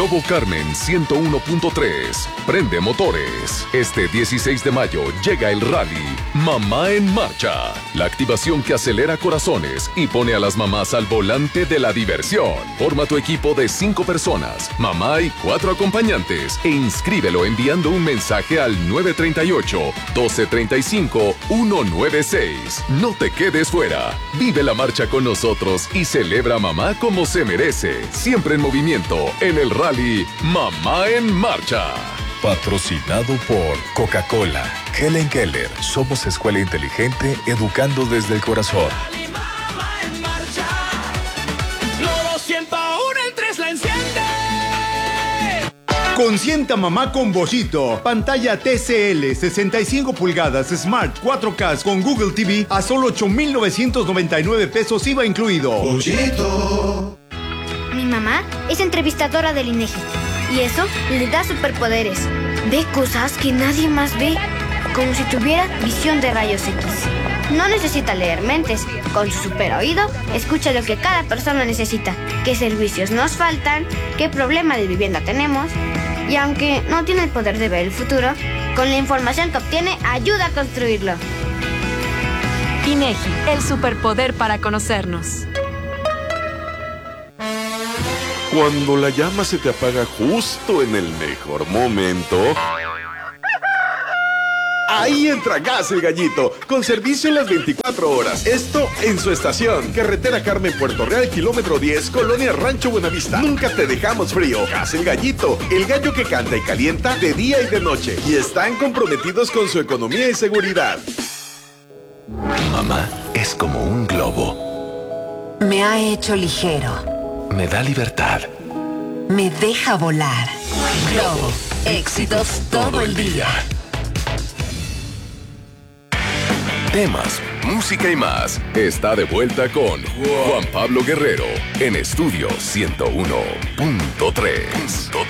Globo Carmen 101.3. Prende motores. Este 16 de mayo llega el rally Mamá en Marcha. La activación que acelera corazones y pone a las mamás al volante de la diversión. Forma tu equipo de 5 personas, mamá y 4 acompañantes e inscríbelo enviando un mensaje al 938-1235-196. No te quedes fuera. Vive la marcha con nosotros y celebra a mamá como se merece. Siempre en movimiento en el rally Mamá en Marcha. Patrocinado por Coca-Cola. Helen Keller. Somos escuela inteligente, educando desde el corazón. Consienta mamá con Bollito. Pantalla TCL 65 pulgadas Smart 4K con Google TV a solo 8,999 pesos IVA incluido. Bollito. Mi mamá es entrevistadora del INEGI y eso le da superpoderes. Ve cosas que nadie más ve, como si tuviera visión de rayos X. No necesita leer mentes. Con su super oído, escucha lo que cada persona necesita, qué servicios nos faltan, qué problema de vivienda tenemos. Y aunque no tiene el poder de ver el futuro, con la información que obtiene, ayuda a construirlo. INEGI, el superpoder para conocernos. Cuando la llama se te apaga justo en el mejor momento... Ahí entra Gas El Gallito, con servicio en las 24 horas. Esto en su estación. Carretera Carmen Puerto Real, kilómetro 10, Colonia Rancho Buenavista. Nunca te dejamos frío. Gas El Gallito, el gallo que canta y calienta de día y de noche. Y están comprometidos con su economía y seguridad. Mamá es como un globo. Me ha hecho ligero. Me da libertad. Me deja volar. Globo, éxitos todo el día. Temas, música y más. Está de vuelta con Juan Pablo Guerrero en Estudio 101.3.